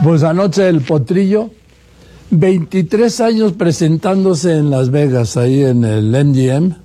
Pues anoche el Potrillo, 23 años presentándose en Las Vegas, ahí en el MGM,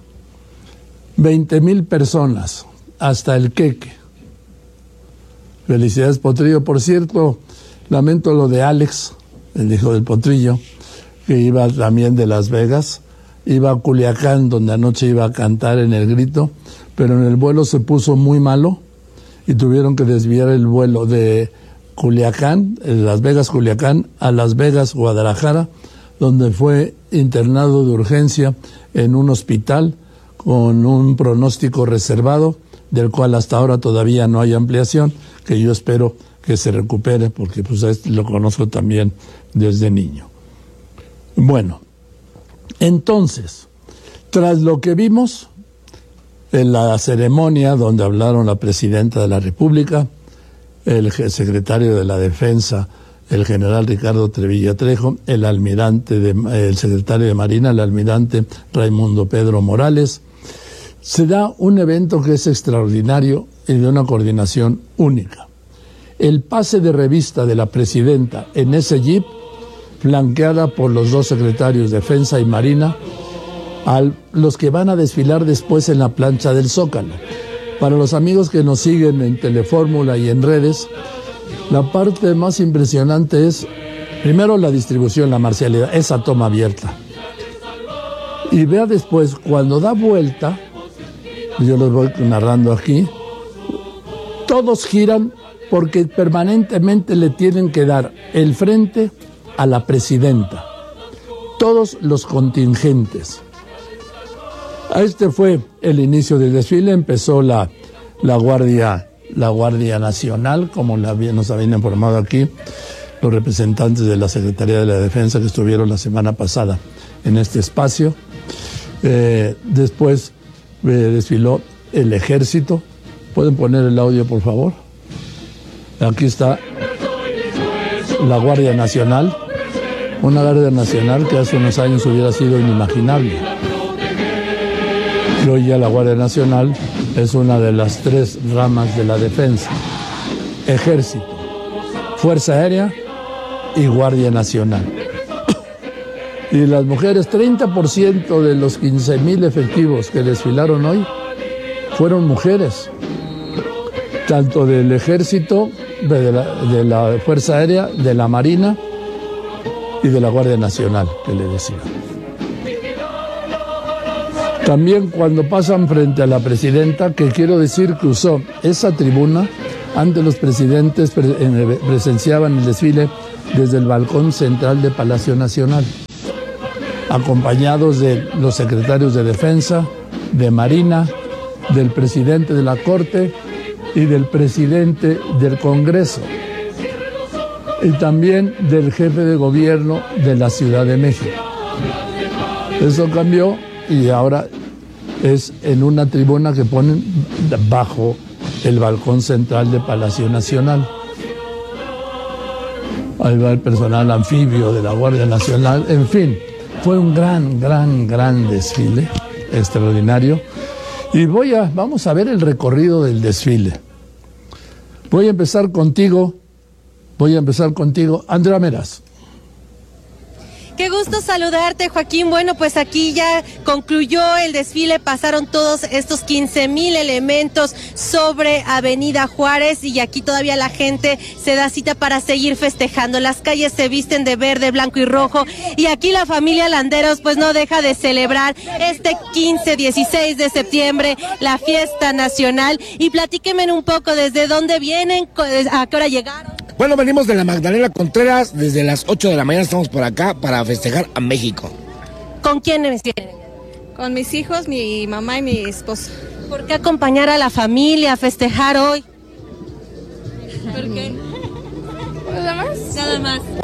20,000 personas, hasta el queque. Felicidades, Potrillo. Por cierto, lamento lo de Alex, el hijo del Potrillo, que iba también de Las Vegas, iba a Culiacán, donde anoche iba a cantar en el Grito, pero en el vuelo se puso muy malo y tuvieron que desviar el vuelo de Culiacán, Las Vegas, Culiacán, a Las Vegas, Guadalajara, donde fue internado de urgencia en un hospital con un pronóstico reservado, del cual hasta ahora todavía no hay ampliación, que yo espero que se recupere, porque pues lo conozco también desde niño. Bueno, entonces, tras lo que vimos en la ceremonia donde hablaron la presidenta de la República, el secretario de la Defensa, el general Ricardo Trevilla Trejo, el secretario de Marina, el almirante Raimundo Pedro Morales, se da un evento que es extraordinario y de una coordinación única. El pase de revista de la presidenta en ese jeep, flanqueada por los dos secretarios de Defensa y Marina, a los que van a desfilar después en la plancha del Zócalo. Para los amigos que nos siguen en Telefórmula y en redes, la parte más impresionante es, primero, la distribución, la marcialidad, esa toma abierta. Y vea después, cuando da vuelta, yo los voy narrando aquí, todos giran porque permanentemente le tienen que dar el frente a la presidenta. Todos los contingentes. Este fue el inicio del desfile. Empezó la Guardia Nacional, como nos habían informado aquí los representantes de la Secretaría de la Defensa que estuvieron la semana pasada en este espacio. Después desfiló el Ejército. ¿Pueden poner el audio, por favor? Aquí está la Guardia Nacional, una Guardia Nacional que hace unos años hubiera sido inimaginable. Y hoy ya la Guardia Nacional es una de las 3 ramas de la defensa: Ejército, Fuerza Aérea y Guardia Nacional. Y las mujeres, 30% de los 15,000 efectivos que desfilaron hoy fueron mujeres, tanto del Ejército, de la Fuerza Aérea, de la Marina y de la Guardia Nacional, que le decía. También cuando pasan frente a la presidenta, que quiero decir que usó esa tribuna, antes los presidentes presenciaban el desfile desde el balcón central de Palacio Nacional, acompañados de los secretarios de Defensa, de Marina, del presidente de la Corte y del presidente del Congreso, y también del jefe de gobierno de la Ciudad de México. Eso cambió y ahora es en una tribuna que ponen bajo el balcón central de Palacio Nacional. Ahí va el personal anfibio de la Guardia Nacional. En fin, fue un gran desfile, extraordinario. Y vamos a ver el recorrido del desfile. Voy a empezar contigo, Andrea Meraz. Qué gusto saludarte, Joaquín. Bueno, pues aquí ya concluyó el desfile, pasaron todos estos 15,000 elementos sobre Avenida Juárez y aquí todavía la gente se da cita para seguir festejando. Las calles se visten de verde, blanco y rojo y aquí la familia Landeros pues no deja de celebrar este 16 de septiembre, la fiesta nacional. Y platíquenme un poco desde dónde vienen, a qué hora llegaron. Bueno, venimos de la Magdalena Contreras, desde las 8 de la mañana estamos por acá para festejar a México. ¿Con quiénes vienen? Con mis hijos, mi mamá y mi esposo. ¿Por qué acompañar a la familia a festejar hoy? ¿Por qué? Nada más. Nada más.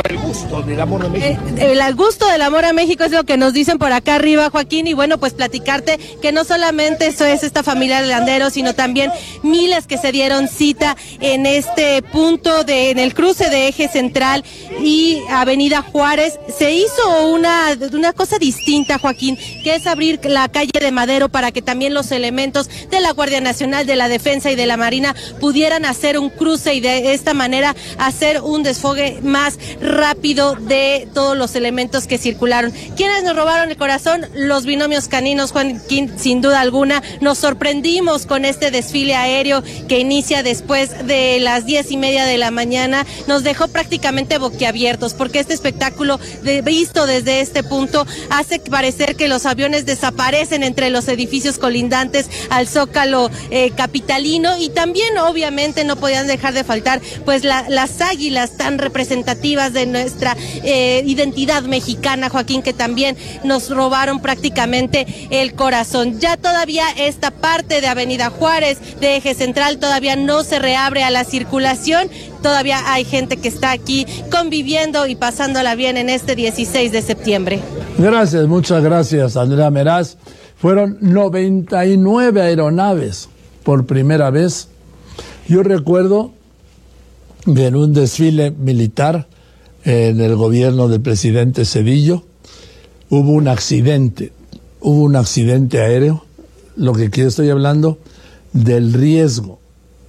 por el gusto del amor de México. El gusto del amor a México es lo que nos dicen por acá arriba, Joaquín, y bueno, pues platicarte que no solamente eso es esta familia de Landeros, sino también miles que se dieron cita en este punto en el cruce de Eje Central y Avenida Juárez. Se hizo una cosa distinta, Joaquín, que es abrir la calle de Madero para que también los elementos de la Guardia Nacional, de la Defensa y de la Marina pudieran hacer un cruce y de esta manera hacer un desfogue más rápido de todos los elementos que circularon. ¿Quiénes nos robaron el corazón? Los binomios caninos, Joaquín, sin duda alguna. Nos sorprendimos con este desfile aéreo que inicia después de las 10:30 de la mañana. Nos dejó prácticamente boquiabiertos porque este espectáculo visto desde este punto hace parecer que los aviones desaparecen entre los edificios colindantes al Zócalo capitalino, y también obviamente no podían dejar de faltar pues las águilas tan representativas de nuestra identidad mexicana, Joaquín, que también nos robaron prácticamente el corazón. Ya todavía esta parte de Avenida Juárez, de Eje Central, todavía no se reabre a la circulación. Todavía hay gente que está aquí conviviendo y pasándola bien en este 16 de septiembre. Gracias, muchas gracias, Andrea Meraz. Fueron 99 aeronaves por primera vez. Yo recuerdo que en un desfile militar en el gobierno del presidente Zedillo hubo un accidente aéreo. Lo que estoy hablando del riesgo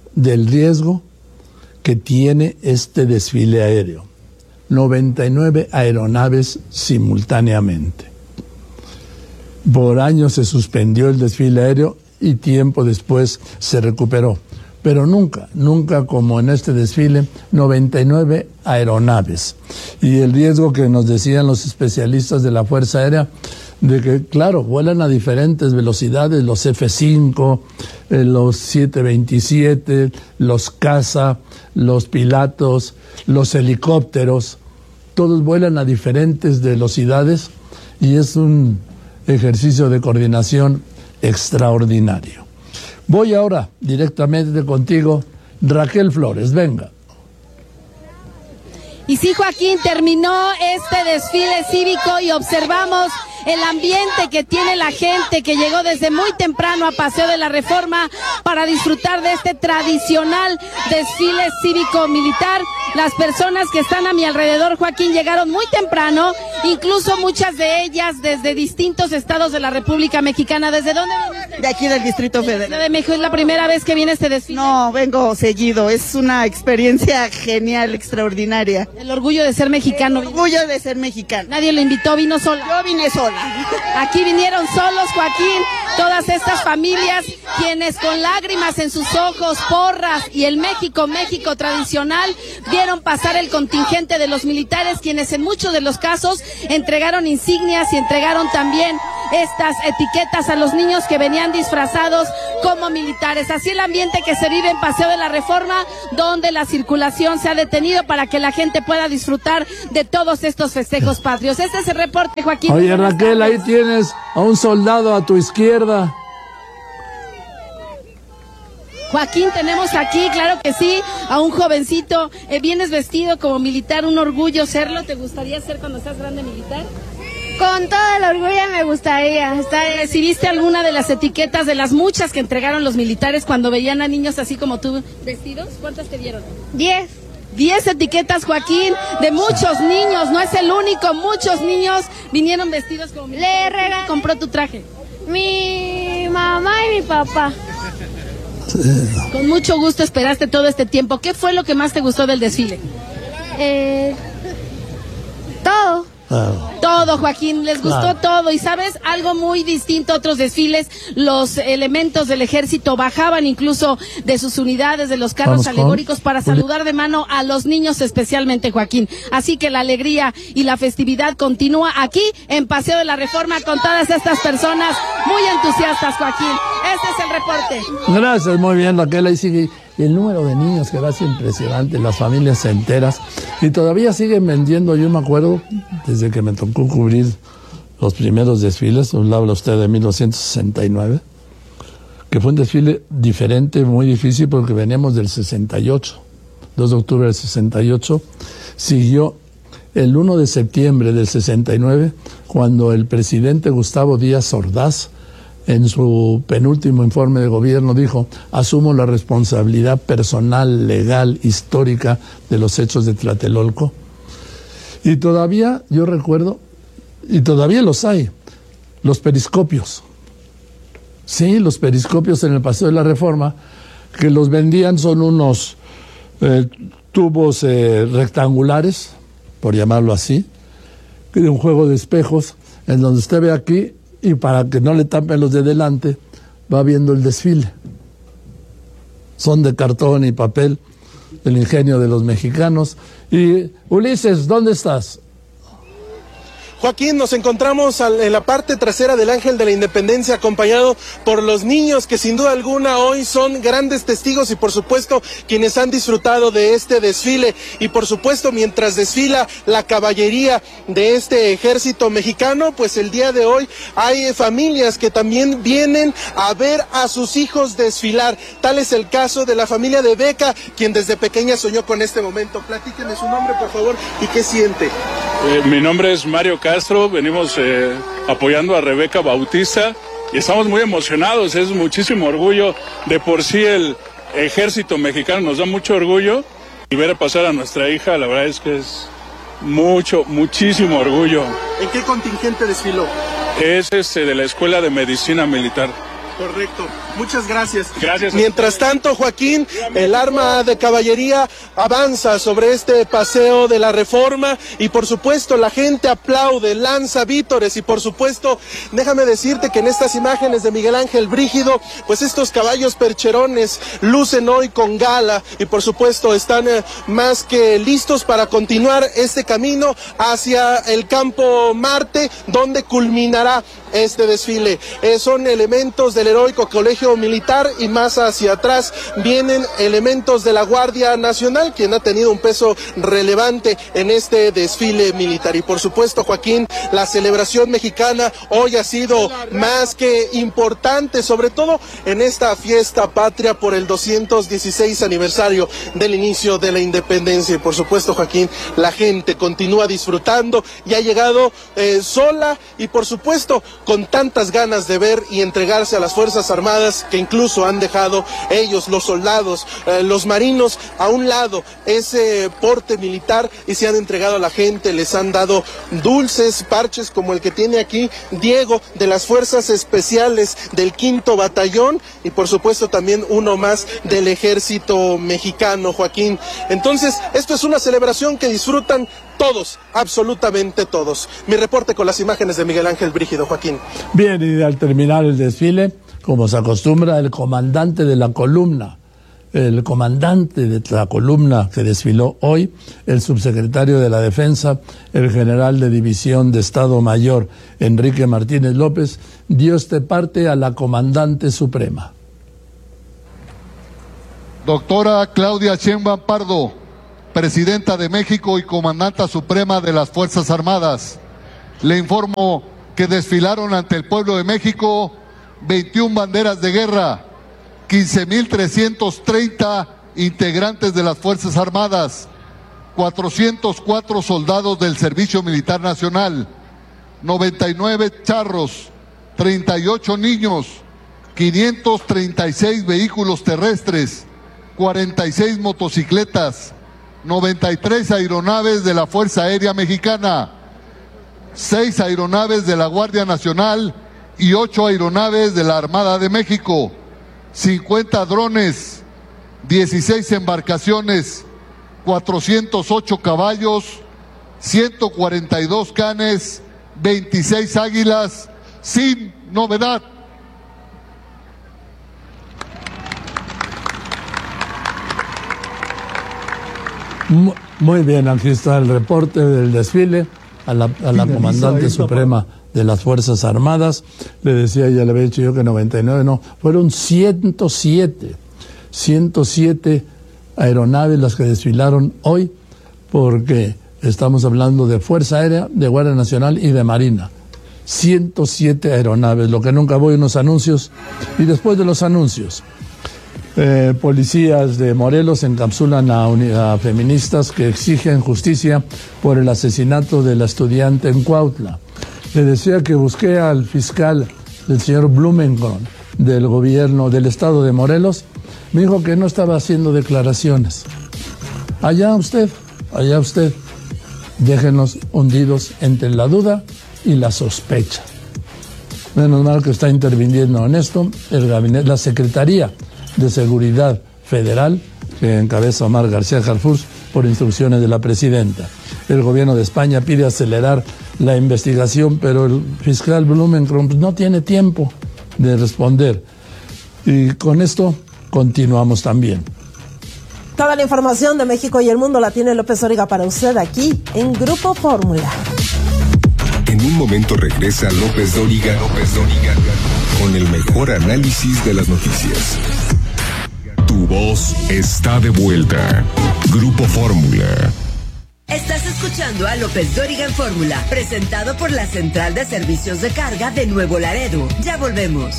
que tiene este desfile aéreo. 99 aeronaves simultáneamente. Por años se suspendió el desfile aéreo y tiempo después se recuperó. Pero nunca como en este desfile, 99 aeronaves. Y el riesgo que nos decían los especialistas de la Fuerza Aérea, de que, claro, vuelan a diferentes velocidades, los F-5, los 727, los caza, los pilatos, los helicópteros, todos vuelan a diferentes velocidades y es un ejercicio de coordinación extraordinario. Voy ahora directamente contigo, Raquel Flores, venga. Y sí, Joaquín, terminó este desfile cívico y observamos el ambiente que tiene la gente que llegó desde muy temprano a Paseo de la Reforma para disfrutar de este tradicional desfile cívico-militar. Las personas que están a mi alrededor, Joaquín, llegaron muy temprano, incluso muchas de ellas desde distintos estados de la República Mexicana. ¿Desde dónde viene? De aquí del Distrito Federal. ¿De México? ¿Es la primera vez que viene este desfile? No, vengo seguido. Es una experiencia genial, extraordinaria. El orgullo de ser mexicano. El orgullo de ser mexicano. Nadie lo invitó, vino sola. Yo vine sola. Aquí vinieron solos, Joaquín, todas estas familias, quienes con lágrimas en sus ojos, porras y el México tradicional, vieron pasar el contingente de los militares, quienes en muchos de los casos entregaron insignias y entregaron también estas etiquetas a los niños que venían disfrazados como militares. Así el ambiente que se vive en Paseo de la Reforma, donde la circulación se ha detenido para que la gente pueda disfrutar de todos estos festejos patrios. Este es el reporte, Joaquín. Oye, Raquel, ahí tienes a un soldado a tu izquierda. Joaquín, tenemos aquí, claro que sí, a un jovencito. Vienes vestido como militar, un orgullo serlo. ¿Te gustaría ser cuando seas grande militar? Con todo el orgullo me gustaría estar. ¿Recibiste alguna de las etiquetas de las muchas que entregaron los militares cuando veían a niños así como tú vestidos? ¿Cuántas te dieron? 10. 10 etiquetas, Joaquín, de muchos niños, no es el único, muchos niños vinieron vestidos como militares. ¿Quién compró tu traje? Mi mamá y mi papá. Con mucho gusto esperaste todo este tiempo. ¿Qué fue lo que más te gustó del desfile? Todo. Todo, Joaquín, les gustó todo. Y sabes, algo muy distinto a otros desfiles, los elementos del ejército bajaban incluso de sus unidades, de los carros alegóricos para saludar de mano a los niños, especialmente, Joaquín. Así que la alegría y la festividad continúa aquí en Paseo de la Reforma con todas estas personas muy entusiastas, Joaquín. Este es el reporte. Gracias, muy bien, Raquel, ahí sigue. El número de niños que va a ser impresionante, las familias enteras, y todavía siguen vendiendo. Yo me acuerdo, desde que me tocó cubrir los primeros desfiles, habla usted de 1969, que fue un desfile diferente, muy difícil, porque veníamos del 68, 2 de octubre del 68, siguió el 1 de septiembre del 69, cuando el presidente Gustavo Díaz Ordaz, en su penúltimo informe de gobierno, dijo: asumo la responsabilidad personal, legal, histórica de los hechos de Tlatelolco. Y todavía, yo recuerdo, y todavía los hay, los periscopios. Sí, los periscopios en el Paseo de la Reforma, que los vendían, son unos tubos rectangulares, por llamarlo así, de un juego de espejos, en donde usted ve aquí, y para que no le tapen los de delante, va viendo el desfile. Son de cartón y papel, el ingenio de los mexicanos. Y Ulises, ¿dónde estás? Joaquín, nos encontramos en la parte trasera del Ángel de la Independencia, acompañado por los niños que sin duda alguna hoy son grandes testigos y por supuesto quienes han disfrutado de este desfile. Y por supuesto, mientras desfila la caballería de este ejército mexicano, pues el día de hoy hay familias que también vienen a ver a sus hijos desfilar. Tal es el caso de la familia de Beca, quien desde pequeña soñó con este momento. Platíqueme su nombre, por favor, y qué siente. Mi nombre es Mario Castro, venimos apoyando a Rebeca Bautista y estamos muy emocionados, es muchísimo orgullo. De por sí el ejército mexicano nos da mucho orgullo y ver pasar a nuestra hija, la verdad es que es muchísimo orgullo. ¿En qué contingente desfiló? Es de la Escuela de Medicina Militar. Correcto, muchas gracias. Gracias. Mientras tanto, Joaquín, el arma de caballería avanza sobre este paseo de la Reforma y por supuesto la gente aplaude, lanza vítores y por supuesto, déjame decirte que en estas imágenes de Miguel Ángel Brígido, pues estos caballos percherones lucen hoy con gala y por supuesto están más que listos para continuar este camino hacia el Campo Marte, donde culminará este desfile. Son elementos del heroico Colegio Militar y más hacia atrás vienen elementos de la Guardia Nacional, quien ha tenido un peso relevante en este desfile militar. Y por supuesto, Joaquín, la celebración mexicana hoy ha sido más que importante, sobre todo en esta fiesta patria por el 216 aniversario del inicio de la independencia. Y por supuesto, Joaquín, la gente continúa disfrutando y ha llegado sola y por supuesto con tantas ganas de ver y entregarse a las Fuerzas Armadas, que incluso han dejado ellos, los soldados, los marinos, a un lado ese porte militar y se han entregado a la gente, les han dado dulces, parches como el que tiene aquí Diego de las Fuerzas Especiales del 5º Batallón y por supuesto también uno más del Ejército Mexicano, Joaquín. Entonces, esto es una celebración que disfrutan todos, absolutamente todos. Mi reporte con las imágenes de Miguel Ángel Brígido, Joaquín. Bien, y al terminar el desfile, como se acostumbra, el comandante de la columna que desfiló hoy, el subsecretario de la Defensa, el general de División de Estado Mayor, Enrique Martínez López, dio este parte a la comandante suprema. Doctora Claudia Sheinbaum Pardo, Presidenta de México y Comandanta Suprema de las Fuerzas Armadas, le informo que desfilaron ante el pueblo de México 21 banderas de guerra, 15,330 integrantes de las Fuerzas Armadas, 404 soldados del Servicio Militar Nacional, 99 charros, 38 niños, 536 vehículos terrestres, 46 motocicletas, 93 aeronaves de la Fuerza Aérea Mexicana, 6 aeronaves de la Guardia Nacional y 8 aeronaves de la Armada de México, 50 drones, 16 embarcaciones, 408 caballos, 142 canes, 26 águilas, sin novedad. Muy bien, aquí está el reporte del desfile a la comandante suprema de las Fuerzas Armadas. Le decía, ya le había dicho yo que 99, no, fueron 107 aeronaves las que desfilaron hoy, porque estamos hablando de Fuerza Aérea, de Guardia Nacional y de Marina. 107 aeronaves, lo que nunca voy, unos anuncios, y después de los anuncios, Policías de Morelos encapsulan a feministas que exigen justicia por el asesinato de la estudiante en Cuautla. Le decía que busqué al fiscal del señor Blumenkron del gobierno del estado de Morelos. Me dijo que no estaba haciendo declaraciones. Allá usted. Déjenos hundidos entre la duda y la sospecha. Menos mal que está interviniendo en esto el gabinete, la Secretaría de Seguridad Federal, que encabeza Omar García Harfuch, por instrucciones de la presidenta. El gobierno de España pide acelerar la investigación, pero el fiscal Blumenkron no tiene tiempo de responder. Y con esto continuamos también. Toda la información de México y el mundo la tiene López Dóriga para usted aquí en Grupo Fórmula. En un momento regresa López Dóriga con el mejor análisis de las noticias. Tu voz está de vuelta. Grupo Fórmula. Estás escuchando a López Dóriga en Fórmula, presentado por la Central de Servicios de Carga de Nuevo Laredo. Ya volvemos.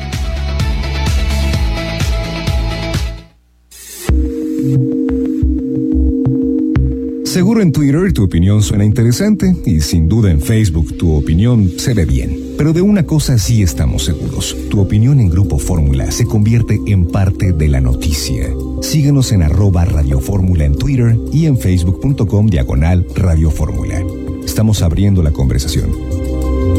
Seguro en Twitter tu opinión suena interesante y sin duda en Facebook tu opinión se ve bien. Pero de una cosa sí estamos seguros. Tu opinión en Grupo Fórmula se convierte en parte de la noticia. Síguenos en @Radio Fórmula en Twitter y en facebook.com/Radio Fórmula. Estamos abriendo la conversación.